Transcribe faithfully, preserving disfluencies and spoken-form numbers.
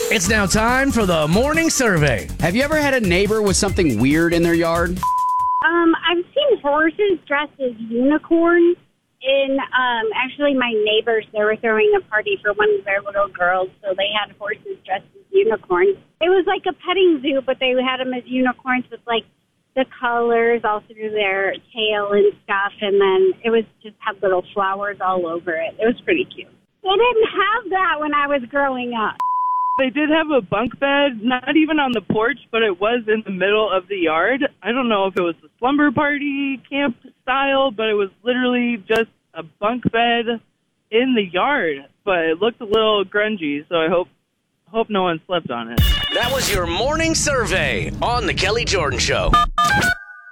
It's now time for the morning survey. Have you ever had a neighbor with something weird in their yard? Um, I've seen horses dressed as unicorns. In um, actually, my neighbors, they were throwing a party for one of their little girls, so they had horses dressed as unicorns. It was like a petting zoo, but they had them as unicorns with like the colors all through their tail and stuff, and then it was just had little flowers all over it. It was pretty cute. They didn't have that when I was growing up. They did have a bunk bed, not even on the porch, but it was in the middle of the yard. I don't know if it was a slumber party camp style, but it was literally just a bunk bed in the yard. But it looked a little grungy, so I hope hope no one slept on it. That was your morning survey on The Kelly Jordan Show.